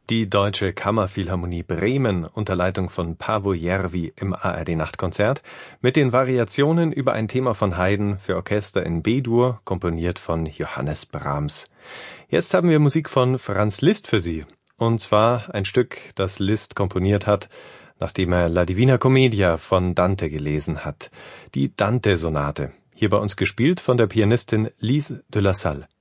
Die Deutsche Kammerphilharmonie Bremen unter Leitung von Paavo Järvi im ARD-Nachtkonzert mit den Variationen über ein Thema von Haydn für Orchester in B-Dur, komponiert von Johannes Brahms. Jetzt haben wir Musik von Franz Liszt für Sie. Und zwar ein Stück, das Liszt komponiert hat, nachdem er La Divina Commedia von Dante gelesen hat. Die Dante-Sonate. Hier bei uns gespielt von der Pianistin Lise de la Salle.